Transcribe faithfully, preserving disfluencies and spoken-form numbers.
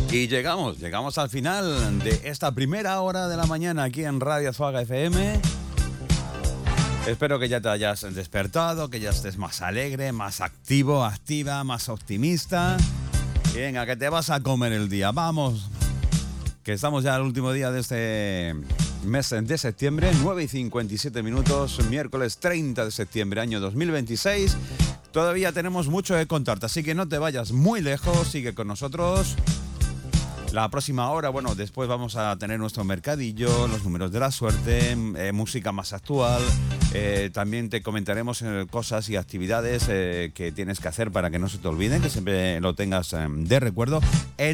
Y llegamos, llegamos al final de esta primera hora de la mañana aquí en Radio Azúcar F M. Espero que ya te hayas despertado, que ya estés más alegre, más activo, activa, más optimista. Y venga, que te vas a comer el día. Vamos, que estamos ya al último día de este mes de septiembre, nueve y cincuenta y siete minutos, miércoles treinta de septiembre, año dos mil veintiséis. Todavía tenemos mucho que contarte, así que no te vayas muy lejos, sigue con nosotros. La próxima hora, bueno, después vamos a tener nuestro mercadillo, los números de la suerte, eh, música más actual. Eh, también te comentaremos eh, cosas y actividades eh, que tienes que hacer para que no se te olviden, que siempre lo tengas eh, de recuerdo. En